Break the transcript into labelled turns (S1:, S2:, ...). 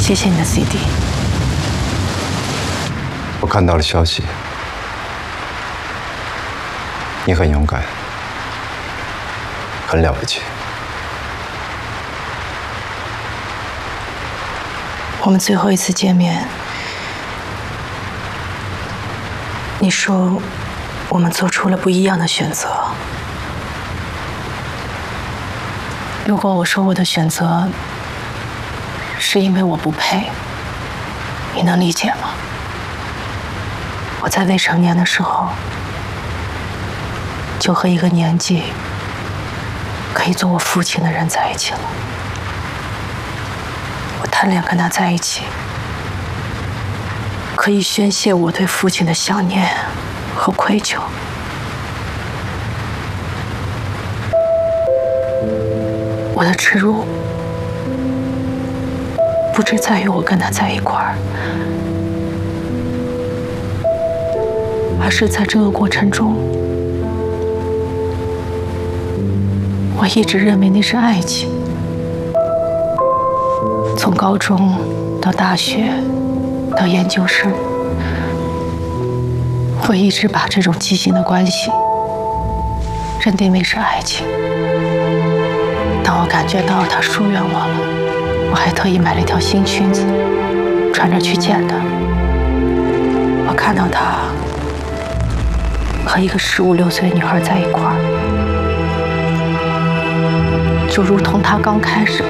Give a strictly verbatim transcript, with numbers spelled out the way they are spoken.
S1: 谢谢你的 C D。
S2: 我看到了消息，你很勇敢，很了不起。
S1: 我们最后一次见面，你说我们做出了不一样的选择。如果我说我的选择是因为我不配，你能理解吗？我在未成年的时候就和一个年纪可以做我父亲的人在一起了。我贪恋跟他在一起，可以宣泄我对父亲的想念和愧疚。我的耻辱不只在于我跟他在一块儿，而是在这个过程中，我一直认为那是爱情。从高中到大学到研究生，我一直把这种畸形的关系认定为是爱情。当我感觉到他疏远我了，我还特意买了一条新裙子，穿着去见他。我看到他和一个十五六岁的女孩在一块儿，就如同他刚开始